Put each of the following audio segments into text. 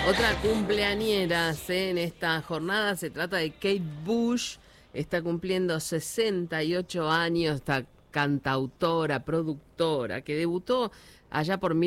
Otra cumpleañera en esta jornada se trata de Kate Bush. Está cumpliendo 68 años, esta cantautora, productora, que debutó allá por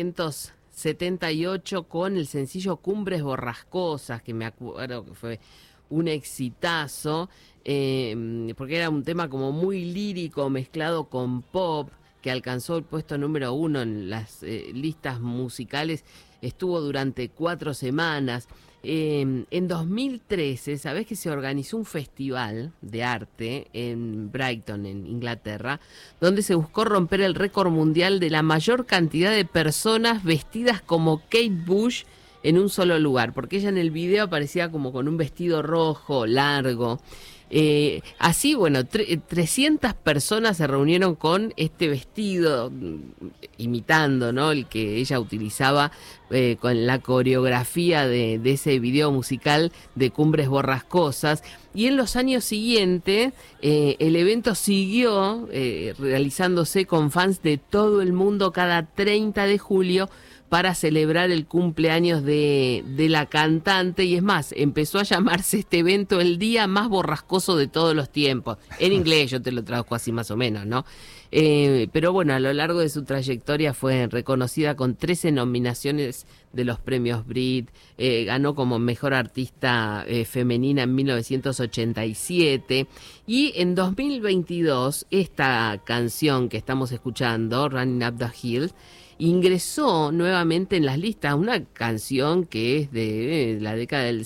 1978 con el sencillo Cumbres Borrascosas, que me acuerdo que fue un exitazo, porque era un tema como muy lírico mezclado con pop, que alcanzó el puesto número 1 en las listas musicales. Estuvo durante 4 semanas. En 2013, ¿sabés que se organizó un festival de arte en Brighton, en Inglaterra, donde se buscó romper el récord mundial de la mayor cantidad de personas vestidas como Kate Bush en un solo lugar? Porque ella en el video aparecía como con un vestido rojo, largo. Así, bueno, 300 personas se reunieron con este vestido, imitando, ¿no?, el que ella utilizaba con la coreografía de ese video musical de Cumbres Borrascosas. Y en los años siguientes, el evento siguió realizándose con fans de todo el mundo cada 30 de julio para celebrar el cumpleaños de la cantante. Y es más, empezó a llamarse este evento el día más borrascoso de todos los tiempos. En inglés, yo te lo traduzco así más o menos, ¿no? Pero bueno, a lo largo de su trayectoria fue reconocida con 13 nominaciones de los premios Brit, ganó como mejor artista femenina en 1987, y en 2022 esta canción que estamos escuchando, Running Up the Hill, ingresó nuevamente en las listas, una canción que es de la década del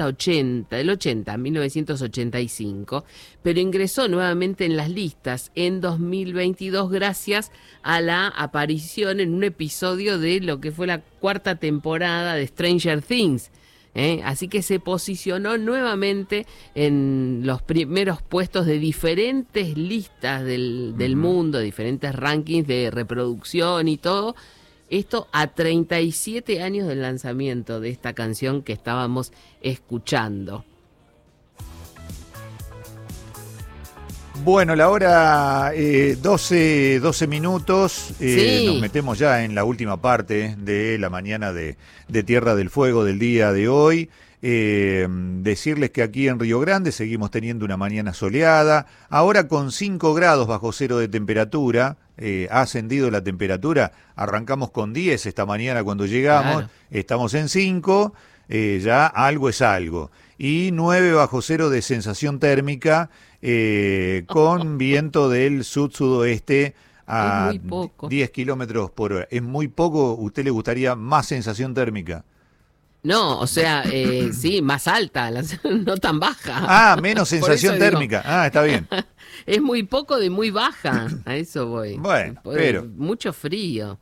80, 1985, pero ingresó nuevamente en las listas en 2022 gracias a la aparición en un episodio de lo que fue la 4ª temporada de Stranger Things. Así que se posicionó nuevamente en los primeros puestos de diferentes listas del mundo, diferentes rankings de reproducción y todo. Esto a 37 años del lanzamiento de esta canción que estábamos escuchando. Bueno, la hora 12 minutos, Sí. Nos metemos ya en la última parte de la mañana de Tierra del Fuego del día de hoy. Decirles que aquí en Río Grande seguimos teniendo una mañana soleada, ahora con 5 grados bajo cero de temperatura. Ha ascendido la temperatura, arrancamos con 10 esta mañana cuando llegamos, claro. Estamos en 5, ya algo es algo. Y 9 bajo cero de sensación térmica, con viento del sud-sudoeste a 10 kilómetros por hora. Es muy poco. ¿Usted le gustaría más sensación térmica? No, o sea, sí, más alta, no tan baja. Menos sensación térmica. Está bien. Es muy poco de muy baja, a eso voy. Bueno, pero... Mucho frío.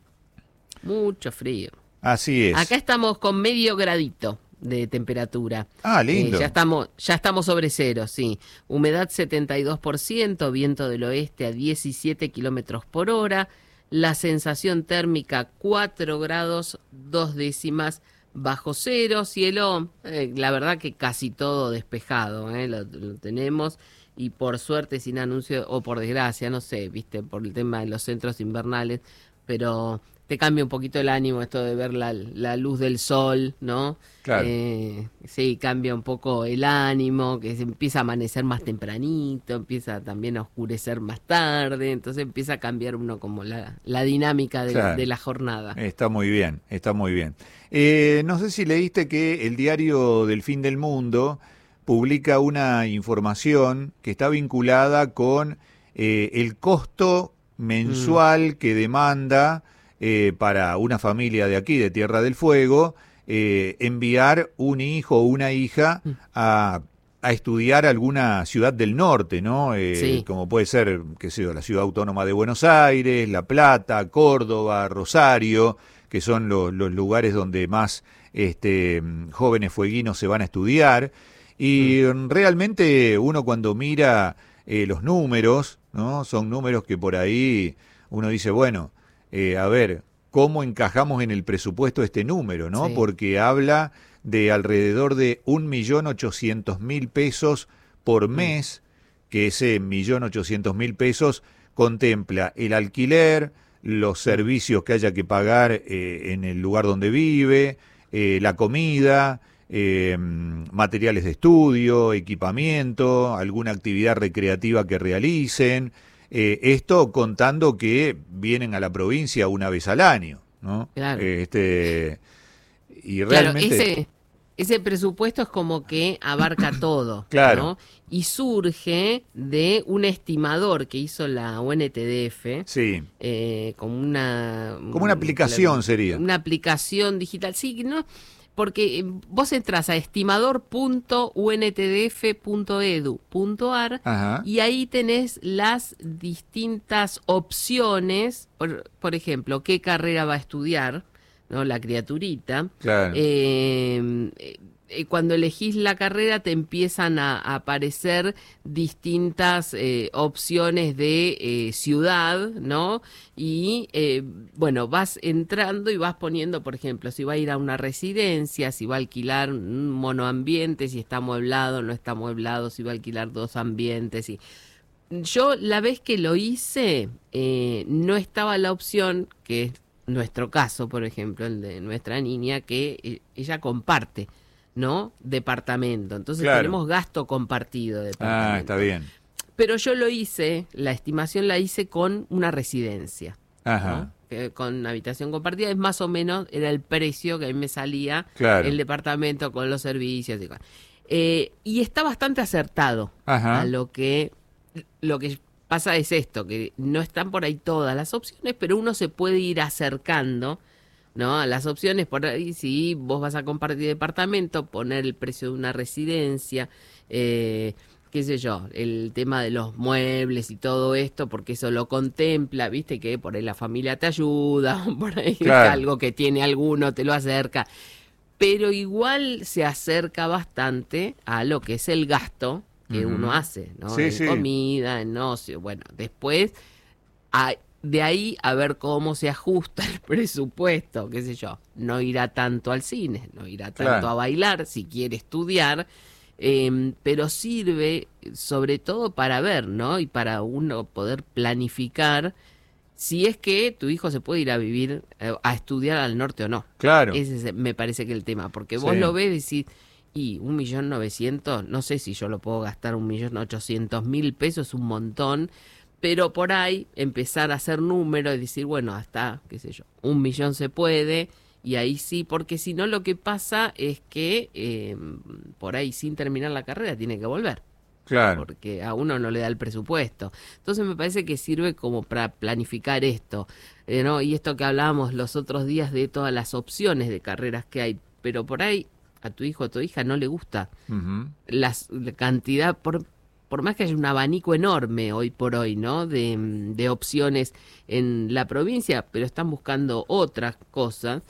Así es. Acá estamos con medio gradito de temperatura. Lindo. Ya estamos sobre cero, sí. Humedad 72%, viento del oeste a 17 kilómetros por hora. La sensación térmica 4 grados 2 décimas bajo cero. Cielo, la verdad que casi todo despejado, lo tenemos. Y por suerte sin anuncio, o por desgracia, no sé, viste, por el tema de los centros invernales, pero te cambia un poquito el ánimo esto de ver la luz del sol, ¿no? Claro. Sí, cambia un poco el ánimo, que se empieza a amanecer más tempranito, empieza también a oscurecer más tarde, entonces empieza a cambiar uno como la dinámica de la jornada. Está muy bien, está muy bien. No sé si leíste que el diario del Fin del Mundo publica una información que está vinculada con el costo mensual que demanda para una familia de aquí, de Tierra del Fuego, enviar un hijo o una hija a estudiar a alguna ciudad del norte, ¿no? Sí. Como puede ser, qué sé yo, la Ciudad Autónoma de Buenos Aires, La Plata, Córdoba, Rosario, que son los lugares donde más jóvenes fueguinos se van a estudiar. Y realmente uno cuando mira los números, ¿no? Son números que por ahí uno dice, bueno, a ver, ¿cómo encajamos en el presupuesto este número, no? Sí. Porque habla de alrededor de 1.800.000 pesos por mes, que ese 1.800.000 pesos contempla el alquiler, los servicios que haya que pagar en el lugar donde vive, la comida, materiales de estudio, equipamiento, alguna actividad recreativa que realicen. Esto contando que vienen a la provincia una vez al año, ¿no? Claro. Y Claro, realmente... ese presupuesto es como que abarca todo, Claro, ¿no? Y surge de un estimador que hizo la UNTDF, sí. Como una aplicación sería. una aplicación digital. Sí, ¿no? Porque vos entras a estimador.untdf.edu.ar Ajá, y ahí tenés las distintas opciones, por ejemplo, qué carrera va a estudiar, ¿no? La criaturita. claro, Cuando elegís la carrera te empiezan a aparecer distintas opciones de ciudad, ¿no? Y bueno, vas entrando y vas poniendo, por ejemplo, si va a ir a una residencia, si va a alquilar un monoambiente, si está amueblado, no está amueblado, si va a alquilar dos ambientes. Yo la vez que lo hice, no estaba la opción, que es nuestro caso, por ejemplo, el de nuestra niña, que ella comparte, ¿no? Departamento. Entonces claro. tenemos gasto compartido de Ah, está departamento. bien. Pero yo lo hice, la estimación la hice con una residencia, ¿no? Ajá, Que con habitación compartida es más o menos, era el precio que a mí me salía el claro. departamento con los servicios y cosas. Y está bastante acertado a Ajá, lo que pasa es esto, que no están por ahí todas las opciones, pero uno se puede ir acercando, ¿no? A las opciones por ahí, si vos vas a compartir departamento, poner el precio de una residencia, qué sé yo, el tema de los muebles y todo esto, porque eso lo contempla, viste que por ahí la familia te ayuda, por ahí claro. algo que tiene alguno te lo acerca, pero igual se acerca bastante a lo que es el gasto que uno Ujú. hace, ¿no? Sí, En sí, comida, en ocio, bueno, después de ahí a ver cómo se ajusta el presupuesto, qué sé yo, no irá tanto al cine, no irá tanto claro. a bailar si quiere estudiar, pero sirve sobre todo para ver, ¿no? Y para uno poder planificar si es que tu hijo se puede ir a vivir, a estudiar al norte o no. Claro, Ese me parece que el tema, porque vos sí, lo ves y decís, y 1.900.000, no sé si yo lo puedo gastar 1.800.000 pesos, es un montón, pero por ahí empezar a hacer números y decir, bueno, hasta, qué sé yo, 1.000.000 se puede, y ahí sí, porque si no lo que pasa es que por ahí sin terminar la carrera tiene que volver claro. porque a uno no le da el presupuesto. Entonces me parece que sirve como para planificar esto, ¿no? Y esto que hablábamos los otros días de todas las opciones de carreras que hay, pero por ahí a tu hijo o tu hija no le gusta Ujú. la cantidad, por más que haya un abanico enorme hoy por hoy, ¿no? De opciones en la provincia, pero están buscando otras cosas.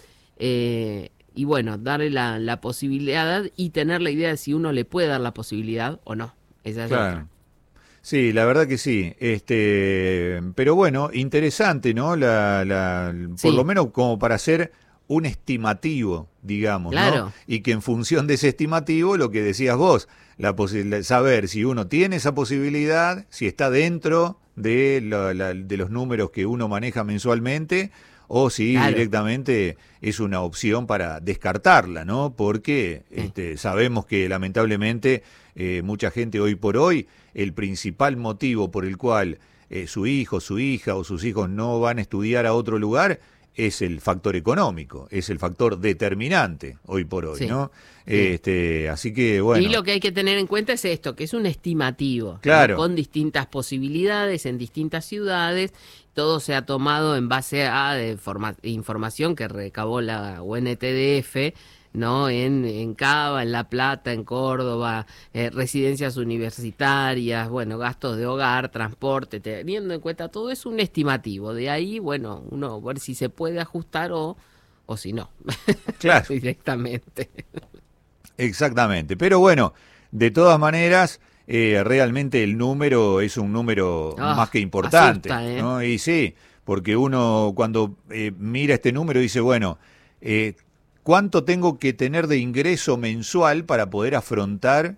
Y bueno, darle la posibilidad y tener la idea de si uno le puede dar la posibilidad o no. Esa es otra. Claro. Sí, la verdad que sí. Pero bueno, interesante, ¿no? Por lo Sí, menos como para hacer un estimativo, digamos, ¿no? claro. Y que en función de ese estimativo, lo que decías vos, la posibilidad, saber si uno tiene esa posibilidad, si está dentro de, de los números que uno maneja mensualmente, o si Claro, directamente es una opción para descartarla, ¿no? Porque sí, sabemos que lamentablemente mucha gente hoy por hoy, el principal motivo por el cual su hijo, su hija o sus hijos no van a estudiar a otro lugar es el factor económico, es el factor determinante hoy por hoy, sí, ¿no? sí. Así que Y bueno, lo que hay que tener en cuenta es esto, que es un estimativo, ¿no? claro, Con distintas posibilidades en distintas ciudades. Todo se ha tomado en base a información que recabó la UNTDF, ¿no? En Cava, en La Plata, en Córdoba, residencias universitarias, bueno, gastos de hogar, transporte, teniendo en cuenta todo es un estimativo. De ahí, bueno, uno ver si se puede ajustar o si no, claro, directamente. exactamente. Pero bueno, de todas maneras, realmente el número es un número más Ah, que importante, asusta, ¿eh? ¿no? Y sí, porque uno cuando mira este número dice, bueno, ¿cuánto tengo que tener de ingreso mensual para poder afrontar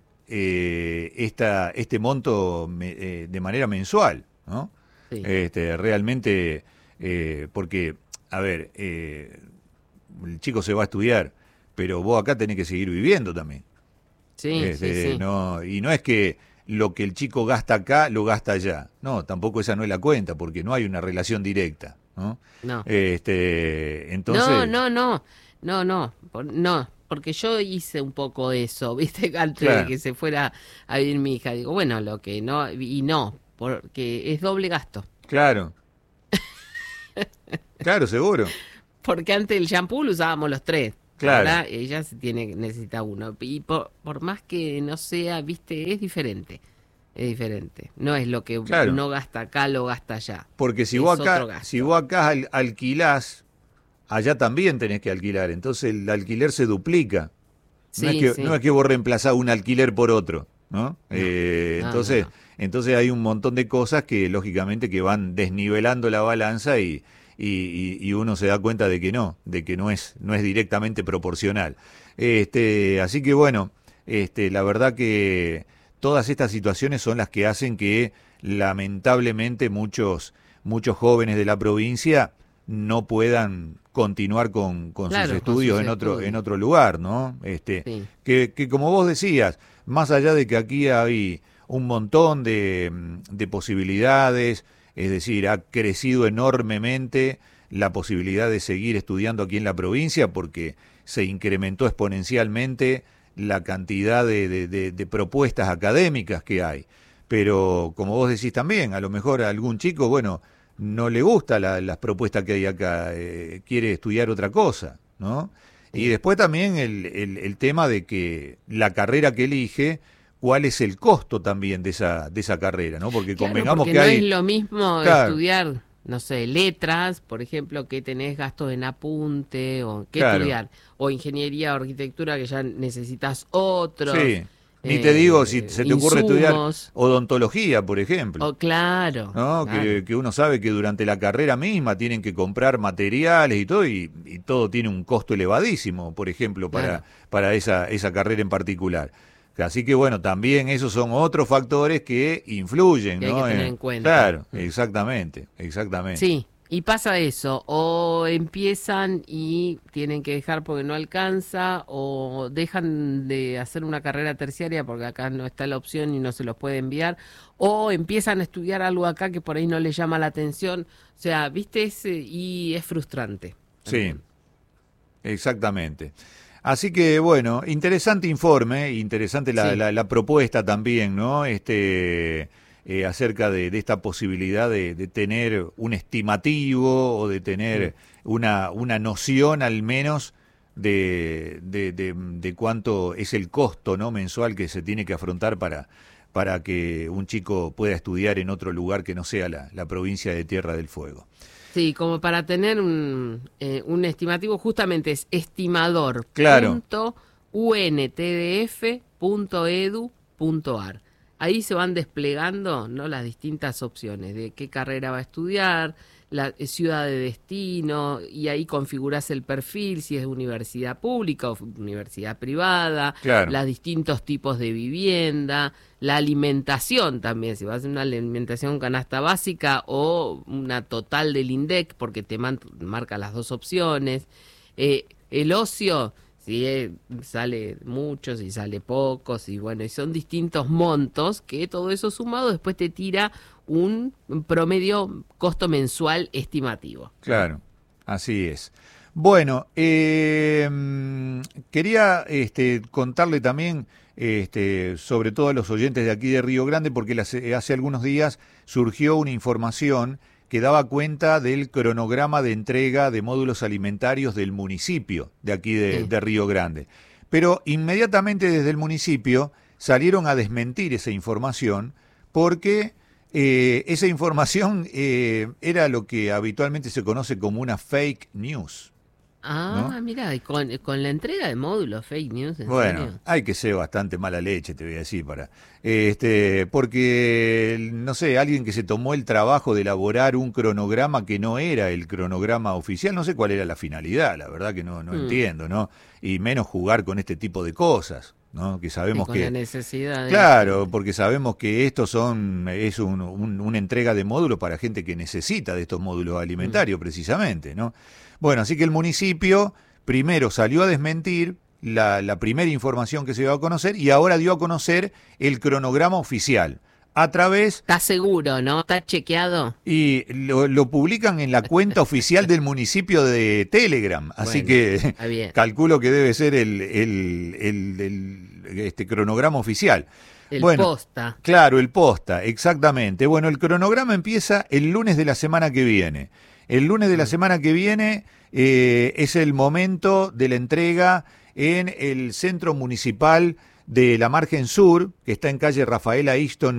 este monto de manera mensual, ¿no? Sí, Realmente, porque, a ver, el chico se va a estudiar, pero vos acá tenés que seguir viviendo también. Sí, sí. No, y no es que lo que el chico gasta acá lo gasta allá. No, tampoco esa no es la cuenta, porque no hay una relación directa, ¿no? No. Entonces, No, porque yo hice un poco eso, ¿viste? Antes de claro, que se fuera a vivir mi hija. Digo, bueno, lo que no, y no, porque es doble gasto. claro, claro, seguro, Porque antes el shampoo lo usábamos los tres. claro, Ahora ella necesita uno. Y por más que no sea, ¿viste? Es diferente. Es diferente. No es lo que claro. no gasta acá, lo gasta allá. Porque si Es vos otro acá, si gasto. vos acá alquilás, allá también tenés que alquilar. Entonces el alquiler se duplica. Sí, No sí. es que vos reemplazás un alquiler por otro, ¿no? No, no, no, no. Entonces hay un montón de cosas que lógicamente que van desnivelando la balanza y uno se da cuenta de que no es directamente proporcional. Así que bueno, la verdad que todas estas situaciones son las que hacen que lamentablemente muchos jóvenes de la provincia no puedan continuar con sus Claro, con sus estudios en estudios. otro lugar, ¿no? Sí. Que como vos decías, más allá de que aquí hay un montón de posibilidades, es decir, ha crecido enormemente la posibilidad de seguir estudiando aquí en la provincia porque se incrementó exponencialmente la cantidad de propuestas académicas que hay. Pero como vos decís también, a lo mejor a algún chico, bueno, no le gusta las propuestas que hay acá, quiere estudiar otra cosa, ¿no? Y Sí. después también el tema de que la carrera que elige, cuál es el costo también de esa carrera, ¿no? Porque Claro, convengamos porque que no es hay, lo mismo claro, estudiar, no sé, letras, por ejemplo, que tenés gastos en apunte, o que claro, estudiar, o ingeniería o arquitectura, que ya necesitas otros sí. Ni te digo si se te ocurre estudiar insumos. odontología, por ejemplo. O claro, ¿No? claro, Que uno sabe que durante la carrera misma tienen que comprar materiales y todo tiene un costo elevadísimo, por ejemplo, claro. para esa carrera en particular. Así que bueno, también esos son otros factores que influyen, Que hay que ¿no? tener en cuenta. Claro, exactamente, exactamente. Sí, y pasa eso, o empiezan y tienen que dejar porque no alcanza, o dejan de hacer una carrera terciaria porque acá no está la opción y no se los puede enviar, o empiezan a estudiar algo acá que por ahí no les llama la atención. O sea, viste, y es frustrante Sí, también. exactamente. Así que bueno, interesante informe, interesante Sí. la propuesta también, ¿no? Acerca de esta posibilidad de tener un estimativo o de Mm. tener una noción al menos de cuánto es el costo, ¿no? Mensual que se tiene que afrontar para que un chico pueda estudiar en otro lugar que no sea la provincia de Tierra del Fuego. Sí, como para tener un estimativo, justamente es Claro, estimador.untdf.edu.ar. Ahí se van desplegando, ¿no?, las distintas opciones de qué carrera va a estudiar, la ciudad de destino, y ahí configurás el perfil, si es universidad pública o universidad privada, claro, los distintos tipos de vivienda, la alimentación también, si vas a hacer una alimentación canasta básica o una total del INDEC, porque te marca las dos opciones. El ocio, si sale mucho, si sale poco, si bueno, y son distintos montos que todo eso sumado después te tira un promedio costo mensual estimativo. claro, así es. Bueno, quería contarle también, sobre todo a los oyentes de aquí de Río Grande, porque hace algunos días surgió una información que daba cuenta del cronograma de entrega de módulos alimentarios del municipio de aquí Sí. de Río Grande. Pero inmediatamente desde el municipio salieron a desmentir esa información porque esa información era lo que habitualmente se conoce como una fake news, ¿no? Ah, mira, y con la entrega de módulos, fake news, ¿en Bueno, serio? hay que ser bastante mala leche, te voy a decir, porque, no sé, alguien que se tomó el trabajo de elaborar un cronograma que no era el cronograma oficial, no sé cuál era la finalidad, la verdad que no Mm, entiendo, ¿no? Y menos jugar con este tipo de cosas, ¿no? Que sí, sabemos con la que, necesidad de la claro, gente. porque sabemos que es una entrega de módulos para gente que necesita de estos módulos Mm, alimentarios, precisamente, ¿no? Bueno, así que el municipio primero salió a desmentir la primera información que se dio a conocer, y ahora dio a conocer el cronograma oficial. A través... Está seguro, ¿no? Está chequeado. Y lo publican en la cuenta oficial del municipio de Telegram, así que calculo que debe ser este cronograma oficial. El posta. Claro, el posta, exactamente. Bueno, el cronograma empieza el lunes de la semana que viene. El lunes de la semana que viene es el momento de la entrega en el Centro Municipal de la Margen Sur, que está en calle Rafaela Easton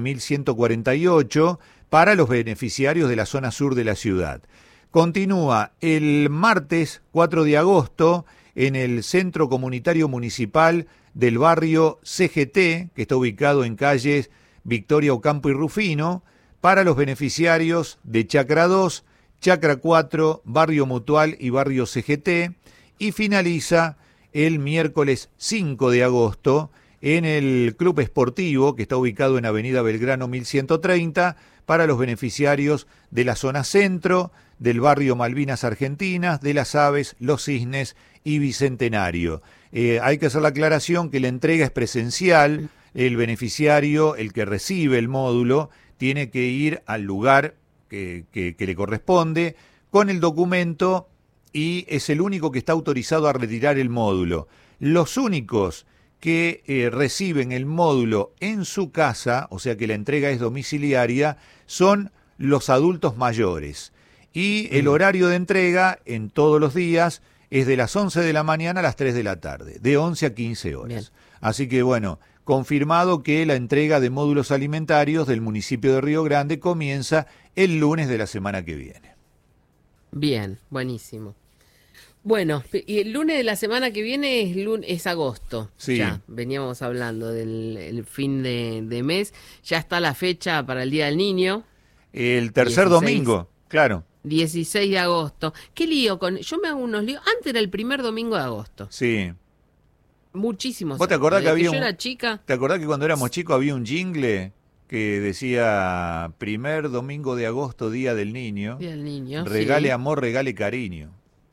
1148, para los beneficiarios de la zona sur de la ciudad. Continúa el martes 4 de agosto en el Centro Comunitario Municipal del barrio CGT, que está ubicado en calles Victoria Ocampo y Rufino, para los beneficiarios de Chacra 2, Chacra 4, Barrio Mutual y Barrio CGT, y finaliza el miércoles 5 de agosto en el Club Esportivo, que está ubicado en Avenida Belgrano 1130, para los beneficiarios de la zona centro, del barrio Malvinas Argentinas, de Las Aves, Los Cisnes y Bicentenario. Hay que hacer la aclaración que la entrega es presencial, el beneficiario, el que recibe el módulo, tiene que ir al lugar que le corresponde con el documento y es el único que está autorizado a retirar el módulo. Los únicos que reciben el módulo en su casa, o sea que la entrega es domiciliaria, son los adultos mayores. Y el horario de entrega en todos los días es de las 11 de la mañana a las 3 de la tarde, de 11 a 15 horas. Bien. Así que bueno, confirmado que la entrega de módulos alimentarios del municipio de Río Grande comienza el lunes de la semana que viene. Bien, buenísimo. Bueno, y el lunes de la semana que viene es agosto. Sí. Ya veníamos hablando del fin de mes. Ya está la fecha para el Día del Niño. El tercer 16, domingo, claro. 16 de agosto. ¿Qué lío con...? Yo me hago unos líos. Antes era el primer domingo de agosto. Sí. Muchísimos. ¿Vos te acordás que había yo era chica? ¿Te acordás que cuando éramos chicos había un jingle que decía primer domingo de agosto, Día del Niño? Día del Niño, regale sí. Amor, regale cariño.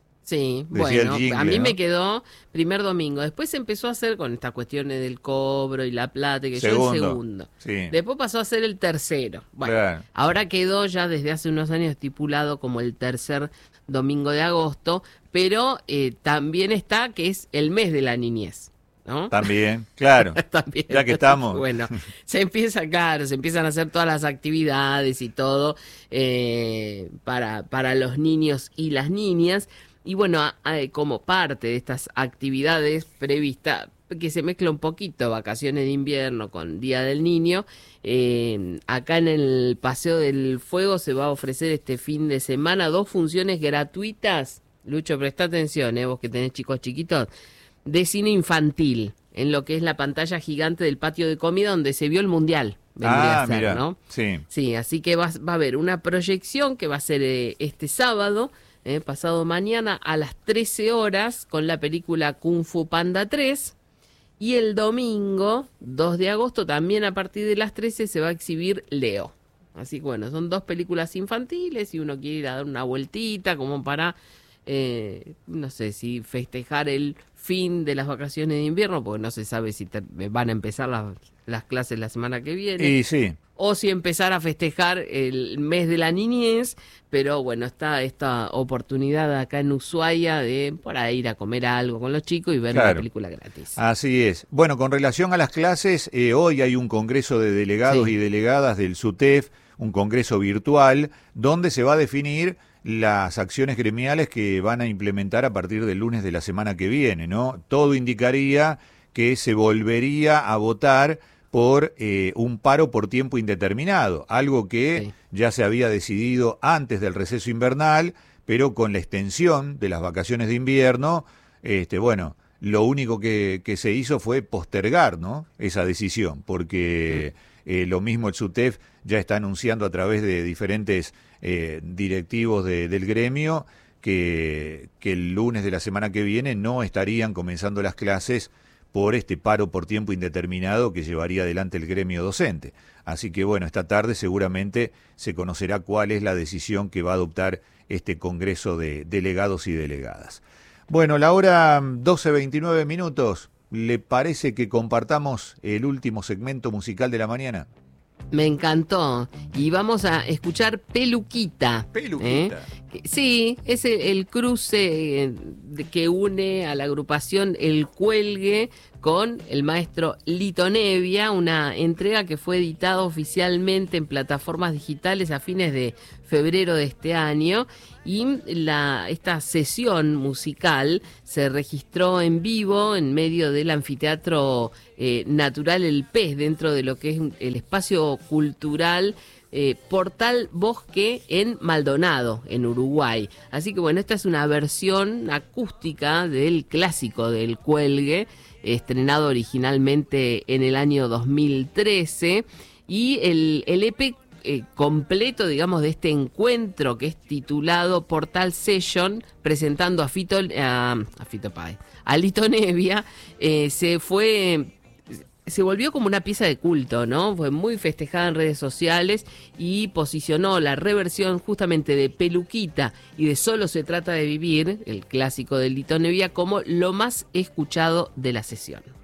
Sí, decía bueno, jingle, a mí ¿no? me quedó primer domingo. Después se empezó a hacer con estas cuestiones del cobro y la plata, que yo el segundo. Sí. Después pasó a ser el tercero. Bueno, claro. Ahora quedó ya desde hace unos años estipulado como el tercer domingo de agosto, pero también está que es el mes de la niñez, ¿no? También, claro. También. Ya que estamos. Bueno, se empiezan a hacer todas las actividades y todo para los niños y las niñas. Y bueno, como parte de estas actividades previstas, que se mezcla un poquito vacaciones de invierno con Día del Niño, acá en el Paseo del Fuego se va a ofrecer este fin de semana 2 funciones gratuitas. Lucho, presta atención, vos que tenés chicos chiquitos, de cine infantil, en lo que es la pantalla gigante del patio de comida donde se vio el Mundial. Vendría a ser, mira, ¿no? Sí. Sí, así que va a haber una proyección que va a ser este sábado, pasado mañana a las 13 horas con la película Kung Fu Panda 3, y el domingo 2 de agosto también a partir de las 13 se va a exhibir Leo. Así que bueno, son 2 películas infantiles y uno quiere ir a dar una vueltita como para, no sé si festejar el fin de las vacaciones de invierno, porque no se sabe si van a empezar las clases la semana que viene. Y sí. O si empezar a festejar el mes de la niñez, pero bueno, está esta oportunidad acá en Ushuaia de por ahí ir a comer algo con los chicos y ver una película gratis. Así es. Bueno, con relación a las clases, hoy hay un congreso de delegados y delegadas del SUTEF, un congreso virtual, donde se va a definir las acciones gremiales que van a implementar a partir del lunes de la semana que viene, ¿no? Todo indicaría que se volvería a votar por un paro por tiempo indeterminado, algo que ya se había decidido antes del receso invernal, pero con la extensión de las vacaciones de invierno, bueno, lo único que se hizo fue postergar, ¿no?, esa decisión, porque lo mismo el SUTEF ya está anunciando a través de diferentes directivos del gremio que el lunes de la semana que viene no estarían comenzando las clases por este paro por tiempo indeterminado que llevaría adelante el gremio docente. Así que bueno, esta tarde seguramente se conocerá cuál es la decisión que va a adoptar este Congreso de Delegados y Delegadas. Bueno, la hora 12:29 minutos. ¿Le parece que compartamos el último segmento musical de la mañana? Me encantó. Y vamos a escuchar Peluquita. Peluquita. Sí, es el cruce que une a la agrupación El Cuelgue con el maestro Lito Nevia, una entrega que fue editada oficialmente en plataformas digitales a fines de febrero de este año, y esta sesión musical se registró en vivo en medio del anfiteatro natural El Pez, dentro de lo que es el espacio cultural Portal Bosque en Maldonado, en Uruguay. Así que bueno, esta es una versión acústica del clásico del Cuelgue, estrenado originalmente en el año 2013, y el EP completo, digamos, de este encuentro, que es titulado Portal Session, presentando a Lito Nevia, se volvió como una pieza de culto, ¿no? Fue muy festejada en redes sociales y posicionó la reversión justamente de Peluquita y de Solo se trata de vivir, el clásico de Lito Nevia, como lo más escuchado de la sesión.